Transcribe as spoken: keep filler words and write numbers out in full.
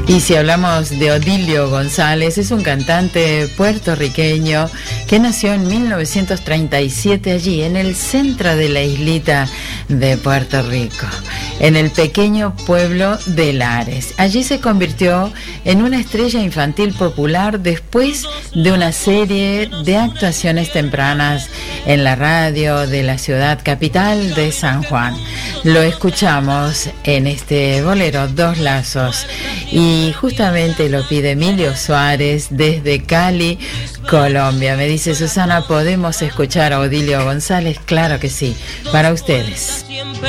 Y si hablamos de Odilio González, es un cantante puertorriqueño que nació en mil novecientos treinta y siete allí, en el centro de la islita de Puerto Rico, en el pequeño pueblo de Lares. Allí se convirtió en una estrella infantil popular después de una serie de actuaciones tempranas en la radio de la ciudad capital de San Juan. Lo escuchamos en este bolero Dos Lazos y justamente lo pide Emilio Suárez desde Cali, Colombia. Me dice Susana, ¿podemos escuchar a Odilio González? Claro que sí, para ustedes.